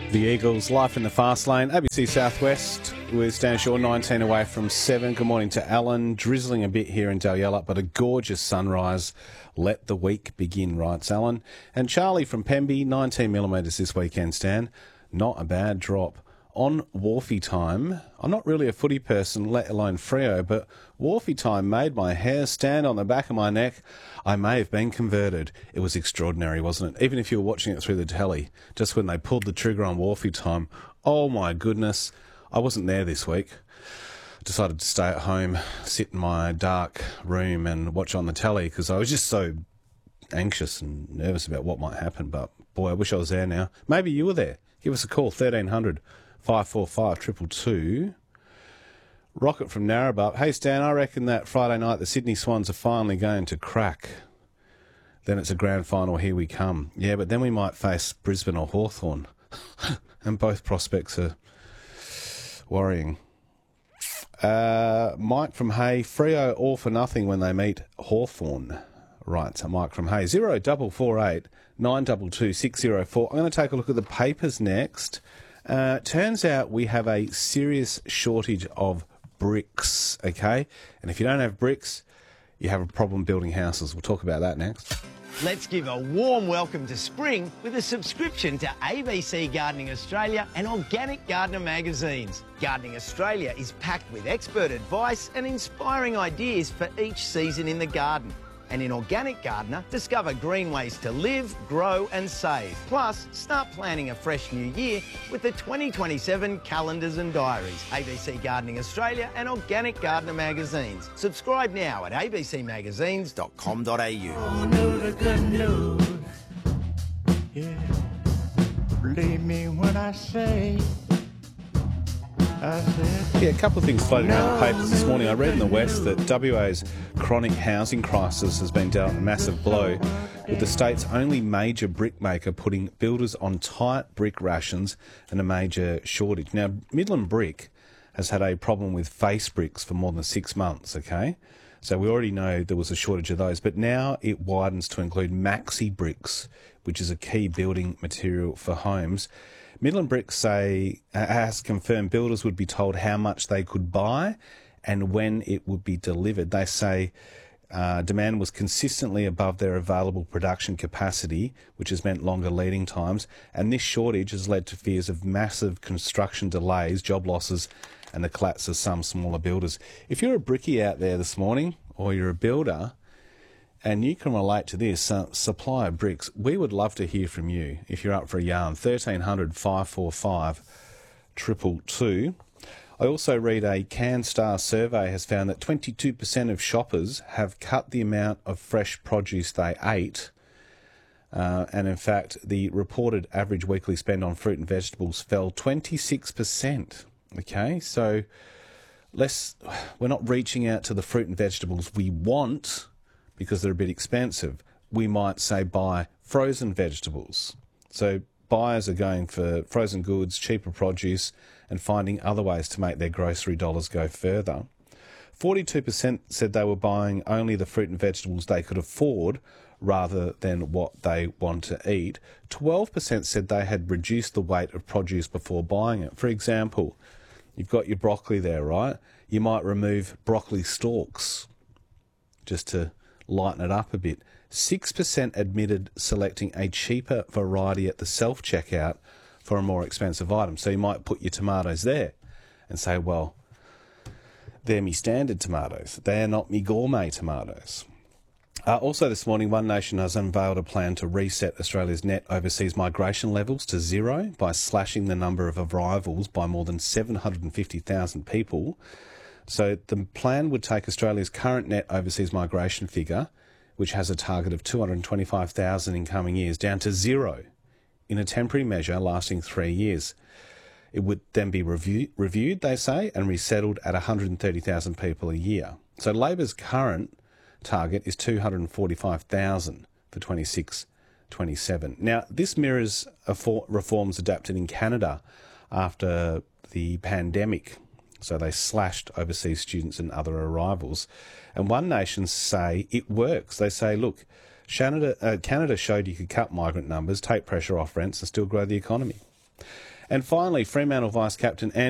The Eagles, life in the fast lane. ABC Southwest with Stan Shaw, 19 away from 7. Good morning to Alan. Drizzling a bit here in Dalyella, but a gorgeous sunrise. Let the week begin, writes Alan. And Charlie from Pemby, 19 millimetres this weekend, Stan. Not a bad drop. On Wharfie time, I'm not really a footy person, let alone Freo, but Wharfie time made my hair stand on the back of my neck. I may have been converted. It was extraordinary, wasn't it? Even if you were watching it through the telly, just when they pulled the trigger on Wharfie time, oh my goodness, I wasn't there this week. Decided to stay at home, sit in my dark room and watch on the telly because I was just so anxious and nervous about what might happen. But boy, I wish I was there now. Maybe you were there. Give us a call, 1300 545 222. Rocket from Narrabeen. Hey, Stan, I reckon that Friday night the Sydney Swans are finally going to crack. Then it's a grand final, here we come. Yeah, but then we might face Brisbane or Hawthorn. And both prospects are worrying. Mike from Hay, Freo all for nothing when they meet Hawthorn. Right, so Mike from Hay, 0448 922 604. I'm going to take a look at the papers next. Turns out we have a serious shortage of bricks, okay? And if you don't have bricks, you have a problem building houses. We'll talk about that next. Let's give a warm welcome to spring with a subscription to ABC Gardening Australia and Organic Gardener magazines. Gardening Australia is packed with expert advice and inspiring ideas for each season in the garden. And in Organic Gardener, discover green ways to live, grow and save. Plus, start planning a fresh new year with the 2027 calendars and diaries. ABC Gardening Australia and Organic Gardener magazines. Subscribe now at abcmagazines.com.au. Oh, know the good news. Yeah. Believe me when I say. Yeah, a couple of things floating around the papers this morning. I read in the West that WA's chronic housing crisis has been dealt a massive blow, with the state's only major brick maker putting builders on tight brick rations and a major shortage. Now, Midland Brick has had a problem with face bricks for more than 6 months, okay? So we already know there was a shortage of those, but now it widens to include maxi bricks, which is a key building material for homes. Midland Brick has confirmed builders would be told how much they could buy and when it would be delivered. They say demand was consistently above their available production capacity, which has meant longer leading times, and this shortage has led to fears of massive construction delays, job losses, and the collapse of some smaller builders. If you're a brickie out there this morning, or you're a builder, and you can relate to this, supply of bricks, we would love to hear from you if you're up for a yarn. 1300 545 222. I also read a CanStar survey has found that 22% of shoppers have cut the amount of fresh produce they ate. And in fact, the reported average weekly spend on fruit and vegetables fell 26%. Okay, so we're not reaching out to the fruit and vegetables we want, because they're a bit expensive. We might say buy frozen vegetables. So buyers are going for frozen goods, cheaper produce, and finding other ways to make their grocery dollars go further. 42% said they were buying only the fruit and vegetables they could afford rather than what they want to eat. 12% said they had reduced the weight of produce before buying it. For example, you've got your broccoli there, right? You might remove broccoli stalks just to lighten it up a bit. 6% admitted selecting a cheaper variety at the self-checkout for a more expensive item. So you might put your tomatoes there and say, well, they're me standard tomatoes. They're not me gourmet tomatoes. Also this morning, One Nation has unveiled a plan to reset Australia's net overseas migration levels to zero by slashing the number of arrivals by more than 750,000 people. So the plan would take Australia's current net overseas migration figure, which has a target of 225,000 in coming years, down to zero in a temporary measure lasting 3 years. It would then be reviewed, they say, and resettled at 130,000 people a year. So Labor's current target is 245,000 for 26-27. Now, this mirrors reforms adapted in Canada after the pandemic. So they slashed overseas students and other arrivals. And One Nation say it works. They say, look, Canada showed you could cut migrant numbers, take pressure off rents and still grow the economy. And finally, Fremantle Vice-Captain